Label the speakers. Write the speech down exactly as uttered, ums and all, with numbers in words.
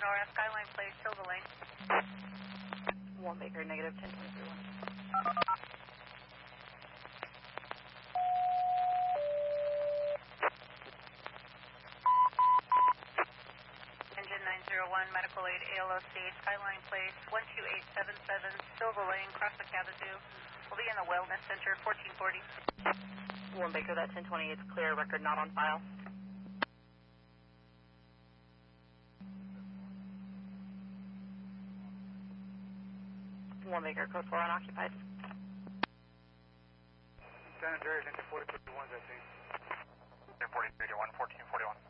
Speaker 1: Sonora, Skyline Place, Silver Lane.
Speaker 2: one Baker, negative ten twenty-three one.
Speaker 1: Engine nine zero one, medical aid, A L O C, Skyline Place, one two eight seven seven, Silver Lane, cross the Cavazoo. We'll be in the Wellness Center, fourteen forty.
Speaker 2: one Baker, that ten twenty-eight is clear, record not on file. one Baker, code four unoccupied.
Speaker 3: San Andreas, engine forty thirty-one, I think.
Speaker 4: forty thirty-one, fourteen forty-one.